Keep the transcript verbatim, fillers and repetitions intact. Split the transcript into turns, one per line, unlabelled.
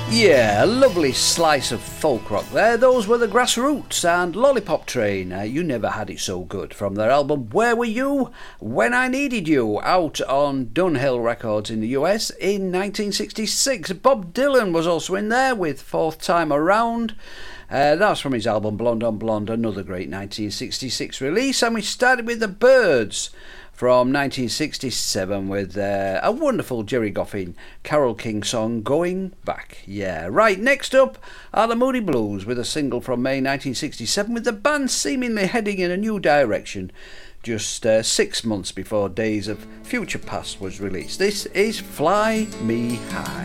Yeah, a lovely slice of folk rock there. Those were the Grassroots and Lollipop Train. Uh, you Never Had It So Good from their album Where Were You When I Needed You, out on Dunhill Records in the U S in nineteen sixty-six. Bob Dylan was also in there with Fourth Time Around. Uh, that's from his album Blonde on Blonde, another great nineteen sixty-six release. And we started with the Byrds from nineteen sixty-seven with uh, a wonderful Jerry Goffin Carole King song, Going Back. Yeah, right, next up are the Moody Blues with a single from May nineteen sixty-seven, with the band seemingly heading in a new direction just uh, six months before Days of Future Past was released. This is Fly Me High.